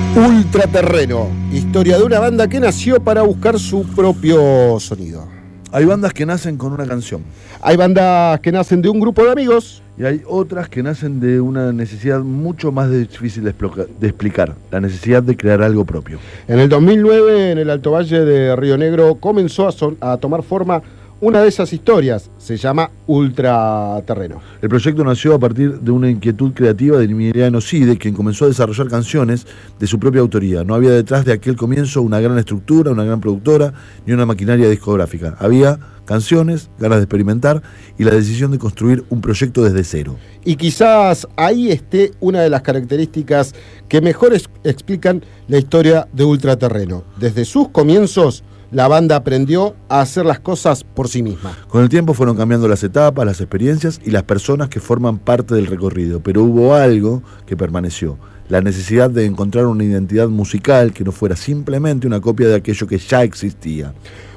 Ultraterreno, historia de una banda que nació para buscar su propio sonido. Hay bandas que nacen con una canción. Hay bandas que nacen de un grupo de amigos. Y hay otras que nacen de una necesidad mucho más difícil de explicar, la necesidad de crear algo propio. En el 2009, en el Alto Valle de Río Negro, comenzó a tomar forma una de esas historias. Se llama Ultraterreno. El proyecto nació a partir de una inquietud creativa de Emiliano Cide, quien comenzó a desarrollar canciones de su propia autoría. No había detrás de aquel comienzo una gran estructura, una gran productora, ni una maquinaria discográfica. Había canciones, ganas de experimentar y la decisión de construir un proyecto desde cero. Y quizás ahí esté una de las características que mejor explican la historia de Ultraterreno. Desde sus comienzos, la banda aprendió a hacer las cosas por sí misma. Con el tiempo fueron cambiando las etapas, las experiencias y las personas que forman parte del recorrido, pero hubo algo que permaneció: la necesidad de encontrar una identidad musical que no fuera simplemente una copia de aquello que ya existía.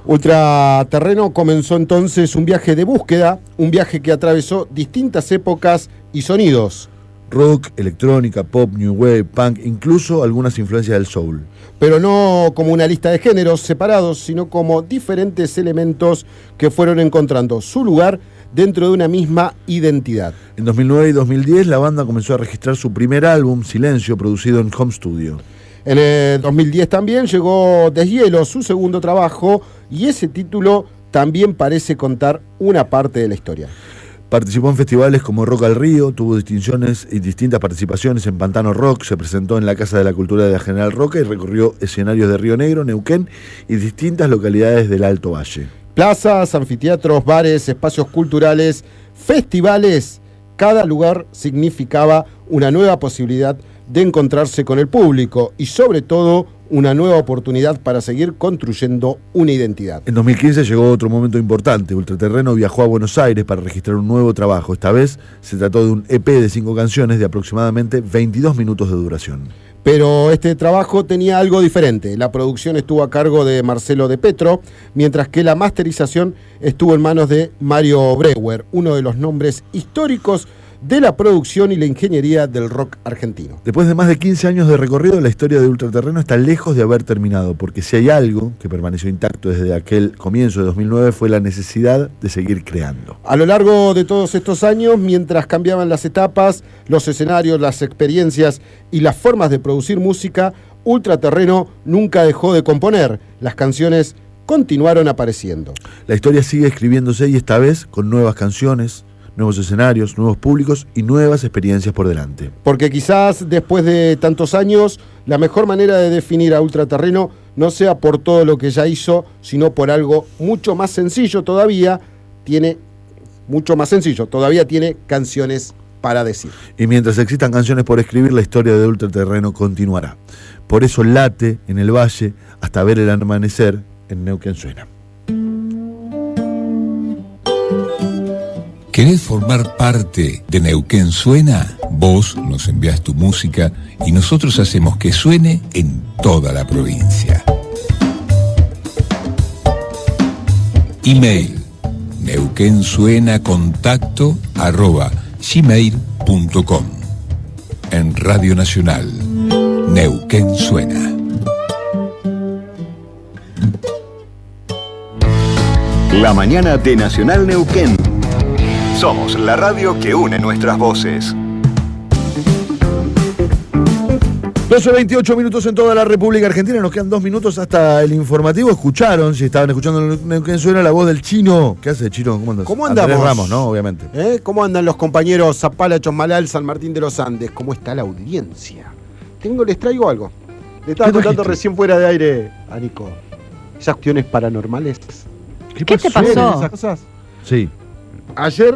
Ultraterreno comenzó entonces un viaje de búsqueda, un viaje que atravesó distintas épocas y sonidos. Rock, electrónica, pop, new wave, punk, incluso algunas influencias del soul. Pero no como una lista de géneros separados, sino como diferentes elementos que fueron encontrando su lugar dentro de una misma identidad. En 2009 y 2010 la banda comenzó a registrar su primer álbum, Silencio, producido en home studio. En el 2010 también llegó Deshielo, su segundo trabajo, y ese título también parece contar una parte de la historia. Participó en festivales como Rock al Río, tuvo distinciones y distintas participaciones en Pantano Rock, se presentó en la Casa de la Cultura de la General Roca y recorrió escenarios de Río Negro, Neuquén y distintas localidades del Alto Valle. Plazas, anfiteatros, bares, espacios culturales, festivales, cada lugar significaba una nueva posibilidad de encontrarse con el público y sobre todo una nueva oportunidad para seguir construyendo una identidad. En 2015 llegó otro momento importante. Ultraterreno viajó a Buenos Aires para registrar un nuevo trabajo. Esta vez se trató de un EP de 5 canciones de aproximadamente 22 minutos de duración. Pero este trabajo tenía algo diferente. La producción estuvo a cargo de Marcelo De Petro, mientras que la masterización estuvo en manos de Mario Breuer, uno de los nombres históricos de la producción y la ingeniería del rock argentino. Después de más de 15 años de recorrido, la historia de Ultraterreno está lejos de haber terminado, porque si hay algo que permaneció intacto desde aquel comienzo de 2009 fue la necesidad de seguir creando. A lo largo de todos estos años, mientras cambiaban las etapas, los escenarios, las experiencias y las formas de producir música, Ultraterreno nunca dejó de componer. Las canciones continuaron apareciendo. La historia sigue escribiéndose y esta vez con nuevas canciones, nuevos escenarios, nuevos públicos y nuevas experiencias por delante. Porque quizás después de tantos años, la mejor manera de definir a Ultraterreno no sea por todo lo que ya hizo, sino por algo mucho más sencillo todavía. Tiene canciones para decir. Y mientras existan canciones por escribir, la historia de Ultraterreno continuará. Por eso late en el valle hasta ver el amanecer en Neuquén Suena. ¿Querés formar parte de Neuquén Suena? Vos nos enviás tu música y nosotros hacemos que suene en toda la provincia. Email neuquensuenacontacto@gmail.com. En Radio Nacional, Neuquén Suena. La mañana de Nacional Neuquén. Somos la radio que une nuestras voces. 12:28 minutos en toda la República Argentina. Nos quedan 2 minutos hasta el informativo. Escucharon, si estaban escuchando Neuquén Suena, la voz del Chino. ¿Qué hace, Chino? ¿Cómo andas? ¿Cómo andamos? Andrés Ramos, ¿no? Obviamente. ¿Cómo andan los compañeros Zapala, Chosmalal, San Martín de los Andes? ¿Cómo está la audiencia? Les traigo algo. Le estaba contando recién fuera de aire a Nico. Esas cuestiones paranormales. ¿Qué te pasó? ¿Esas cosas? Sí. Ayer,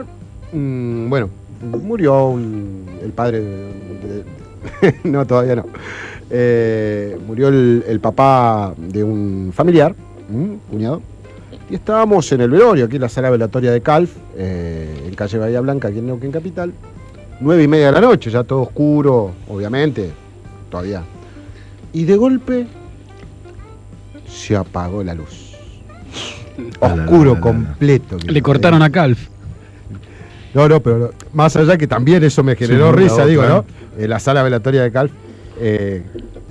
murió el padre no, todavía no. Murió el papá de un familiar, cuñado. Y estábamos en el velorio, aquí en la sala velatoria de Calf, en calle Bahía Blanca, aquí en Neuquén Capital. 9:30 de la noche, ya todo oscuro, obviamente, todavía. Y de golpe se apagó la luz. Oscuro completo. Le cortaron a Calf. No, pero más allá que también eso me generó risa, digo, ¿no? En la sala velatoria de Calf,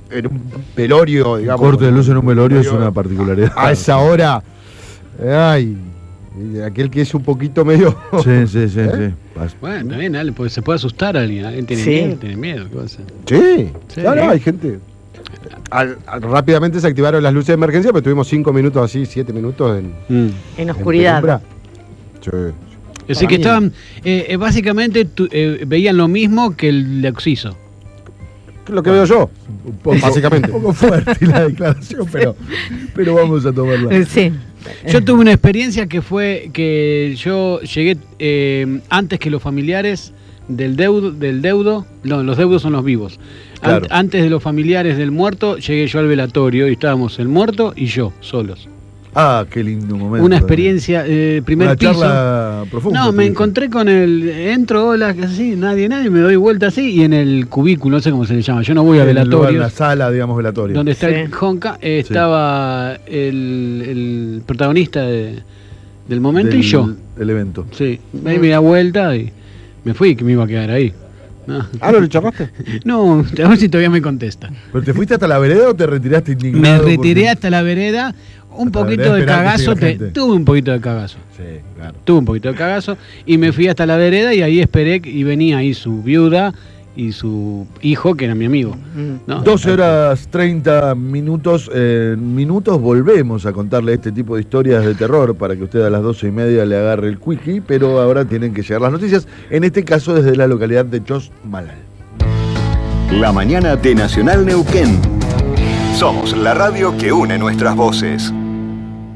en un velorio, digamos. Corte de luz en un velorio es una particularidad. A esa hora, ay, aquel que es un poquito medio... Sí. Bueno, también, Ale, porque se puede asustar a alguien. Alguien tiene miedo, ¿qué pasa? Sí, claro, hay gente. Rápidamente se activaron las luces de emergencia, pero tuvimos 5 minutos así, 7 minutos en oscuridad. Sí. Así que estaban, básicamente veían lo mismo que el Oxiso. Lo que veo yo, Un poco, básicamente. Un poco fuerte la declaración, pero vamos a tomarla. Sí. Yo tuve una experiencia que fue que yo llegué antes que los familiares del deudo, no, los deudos son los vivos. Claro. Antes de los familiares del muerto, llegué yo al velatorio y estábamos el muerto y yo, solos. Ah, qué lindo momento. Una experiencia, primer piso. Una charla profunda. No, me encontré con entro, hola, así, nadie, me doy vuelta así, y en el cubículo, no sé cómo se le llama, yo no voy a velatorios. En la sala, digamos, velatorio. Donde está el Jonca, estaba el protagonista del momento y yo. El evento. Sí, ahí me da vuelta y me fui, que me iba a quedar ahí. No. ¿No le charlaste? No, a ver si todavía me contesta. ¿Pero te fuiste hasta la vereda o te retiraste indignado? Me retiré hasta la vereda, un Hasta la poquito vereda de esperando que cagazo, siga gente. tuve un poquito de cagazo. Sí, claro. Tuve un poquito de cagazo y me fui hasta la vereda y ahí esperé y venía ahí su viuda y su hijo, que era mi amigo. ¿no? 12 horas 30 minutos. En minutos volvemos a contarle este tipo de historias de terror para que usted a las 12:30 le agarre el quickie, pero ahora tienen que llegar las noticias, en este caso desde la localidad de Chosmalal. La mañana de Nacional Neuquén. Somos la radio que une nuestras voces.